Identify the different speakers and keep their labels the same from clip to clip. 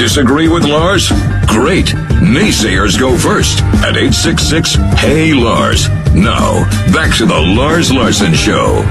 Speaker 1: Disagree with Lars? Great. Naysayers go first at 866-HEY-LARS. Now, back to the Lars Larson Show.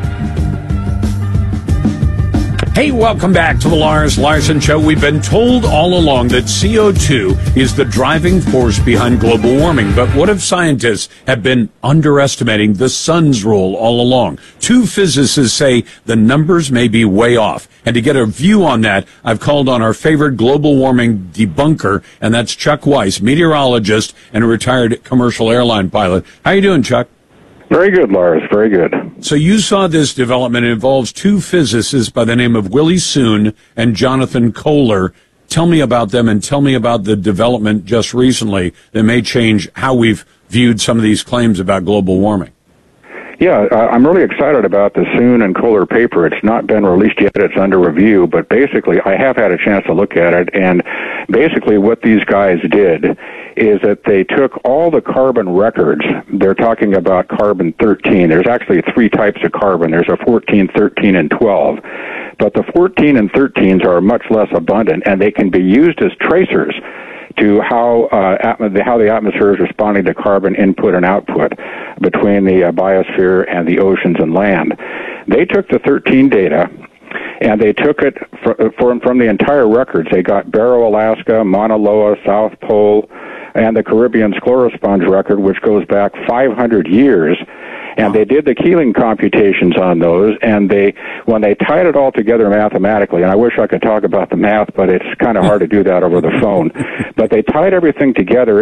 Speaker 2: Hey, welcome back to the Lars Larson Show. We've been told all along that CO2 is the driving force behind global warming. But what if scientists have been underestimating the sun's role all along? Two physicists say the numbers may be way off. And to get a view on that, I've called on our favorite global warming debunker, and that's Chuck Weiss, meteorologist and a retired commercial airline pilot. How you doing, Chuck?
Speaker 3: Very good, Lars. Very good.
Speaker 2: So you saw this development. It involves two physicists by the name of Willie Soon and Jonathan Kohler. Tell me about them and tell me about the development just recently that may change how we've viewed some of these claims about global warming.
Speaker 3: Yeah, I'm really excited about the Soon and Kohler paper. It's not been released yet. It's under review. But basically, I have had a chance to look at it. And basically what these guys did is that they took all the carbon records. They're talking about carbon 13. There's actually three types of carbon. There's a 14, 13, and 12. But the 14 and 13s are much less abundant, and they can be used as tracers to how the atmosphere is responding to carbon input and output between the biosphere and the oceans and land. They took the 13 data, and they took it from the entire records. They got Barrow, Alaska, Mauna Loa, South Pole, and the Caribbean sclerosponge record, which goes back 500 years. And they did the Keeling computations on those, and when they tied it all together mathematically, and I wish I could talk about the math, but it's kind of hard to do that over the phone, but they tied everything together,